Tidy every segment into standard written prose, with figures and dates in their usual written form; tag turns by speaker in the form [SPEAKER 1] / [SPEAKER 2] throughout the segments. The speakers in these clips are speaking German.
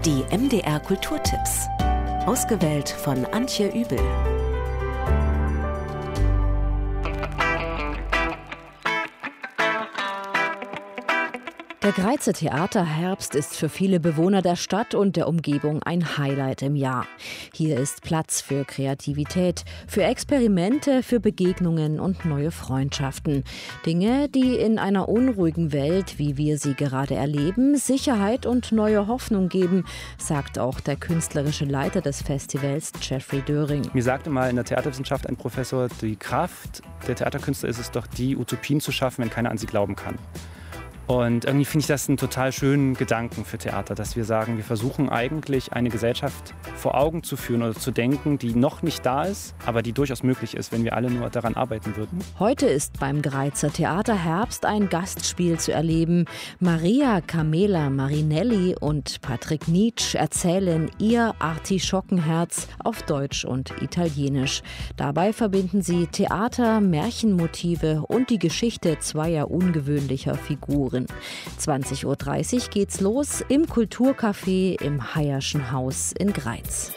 [SPEAKER 1] Die MDR Kulturtipps. Ausgewählt von Antje Übel.
[SPEAKER 2] Der Greizer Theaterherbst ist für viele Bewohner der Stadt und der Umgebung ein Highlight im Jahr. Hier ist Platz für Kreativität, für Experimente, für Begegnungen und neue Freundschaften. Dinge, die in einer unruhigen Welt, wie wir sie gerade erleben, Sicherheit und neue Hoffnung geben, sagt auch der künstlerische Leiter des Festivals, Jeffrey Döring.
[SPEAKER 3] Mir sagte mal in der Theaterwissenschaft ein Professor, die Kraft der Theaterkünstler ist es doch, die Utopien zu schaffen, wenn keiner an sie glauben kann. Und irgendwie finde ich das einen total schönen Gedanken für Theater, dass wir sagen, wir versuchen eigentlich eine Gesellschaft vor Augen zu führen oder zu denken, die noch nicht da ist, aber die durchaus möglich ist, wenn wir alle nur daran arbeiten würden.
[SPEAKER 2] Heute ist beim Greizer Theaterherbst ein Gastspiel zu erleben. Maria Camela Marinelli und Patrick Nitsch erzählen ihr Artischockenherz auf Deutsch und Italienisch. Dabei verbinden sie Theater, Märchenmotive und die Geschichte zweier ungewöhnlicher Figuren. 20:30 Uhr geht's los im Kulturcafé im Hayer'schen Haus in Greiz.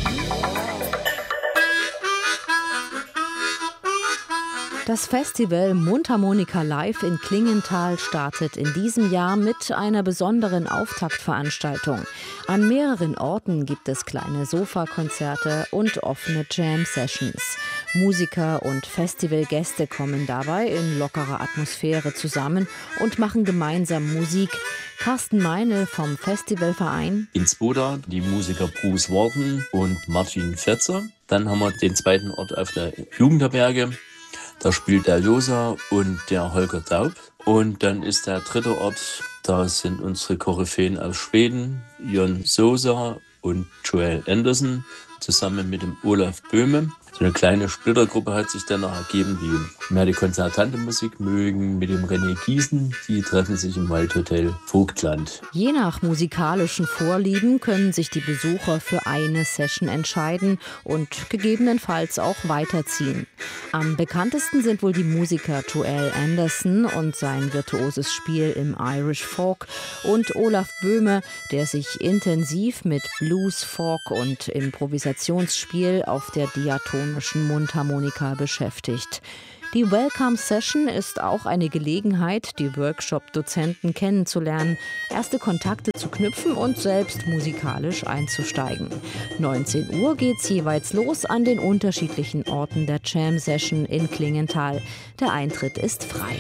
[SPEAKER 2] Das Festival Mundharmonika Live in Klingenthal startet in diesem Jahr mit einer besonderen Auftaktveranstaltung. An mehreren Orten gibt es kleine Sofakonzerte und offene Jam-Sessions. Musiker und Festivalgäste kommen dabei in lockerer Atmosphäre zusammen und machen gemeinsam Musik. Carsten Meinl vom Festivalverein.
[SPEAKER 4] In Zwoda die Musiker Bruce Warden und Martin Fetzer. Dann haben wir den zweiten Ort auf der Jugendherberge. Da spielt der Josa und der Holger Daub. Und dann ist der dritte Ort, da sind unsere Koryphäen aus Schweden, Jon Sosa und Joel Anderson, zusammen mit dem Olaf Böhme. So eine kleine Splittergruppe hat sich dann noch ergeben, die mehr die konzertante Musik mögen, mit dem René Giesen. Die treffen sich im Waldhotel Vogtland.
[SPEAKER 2] Je nach musikalischen Vorlieben können sich die Besucher für eine Session entscheiden und gegebenenfalls auch weiterziehen. Am bekanntesten sind wohl die Musiker Joel Anderson und sein virtuoses Spiel im Irish Folk und Olaf Böhme, der sich intensiv mit Blues, Folk und Improvisationsspiel auf der diatonischen Mundharmonika beschäftigt. Die Welcome Session ist auch eine Gelegenheit, die Workshop-Dozenten kennenzulernen, erste Kontakte zu knüpfen und selbst musikalisch einzusteigen. 19 Uhr geht's jeweils los an den unterschiedlichen Orten der Jam Session in Klingenthal. Der Eintritt ist frei.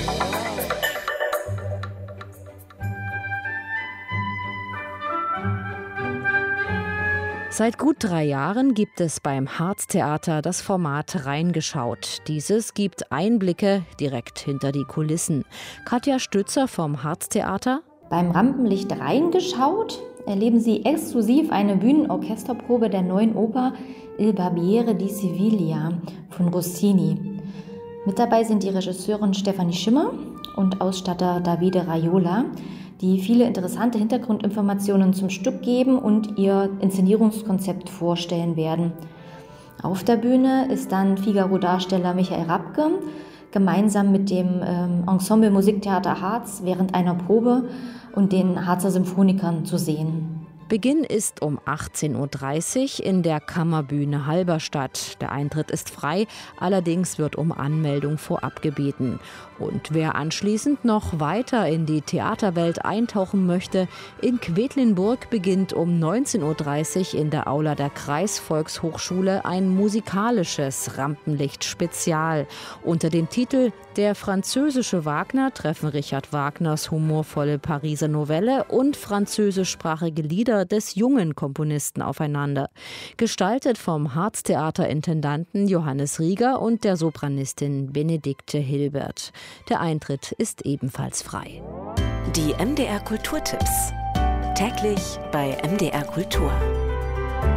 [SPEAKER 2] Seit gut 3 Jahren gibt es beim Harztheater das Format Reingeschaut. Dieses gibt Einblicke direkt hinter die Kulissen. Katja Stützer vom Harztheater.
[SPEAKER 5] Beim Rampenlicht Reingeschaut erleben Sie exklusiv eine Bühnenorchesterprobe der neuen Oper Il Barbiere di Siviglia von Rossini. Mit dabei sind die Regisseurin Stefanie Schimmer und Ausstatter Davide Raiola, die viele interessante Hintergrundinformationen zum Stück geben und ihr Inszenierungskonzept vorstellen werden. Auf der Bühne ist dann Figaro-Darsteller Michael Rabke gemeinsam mit dem Ensemble Musiktheater Harz während einer Probe und den Harzer Symphonikern zu sehen.
[SPEAKER 2] Beginn ist um 18:30 Uhr in der Kammerbühne Halberstadt. Der Eintritt ist frei, allerdings wird um Anmeldung vorab gebeten. Und wer anschließend noch weiter in die Theaterwelt eintauchen möchte, in Quedlinburg beginnt um 19:30 Uhr in der Aula der Kreisvolkshochschule ein musikalisches Rampenlicht-Spezial. Unter dem Titel »Der französische Wagner« treffen Richard Wagners humorvolle Pariser Novelle und französischsprachige Lieder des jungen Komponisten aufeinander. Gestaltet vom Harztheaterintendanten Johannes Rieger und der Sopranistin Benedikte Hilbert. Der Eintritt ist ebenfalls frei.
[SPEAKER 1] Die MDR Kulturtipps. Täglich bei MDR Kultur.